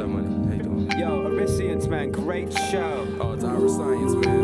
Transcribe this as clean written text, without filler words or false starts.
Money? How you doing? Yo, Arisians, man, great show. Oh, it's Ira Science, man.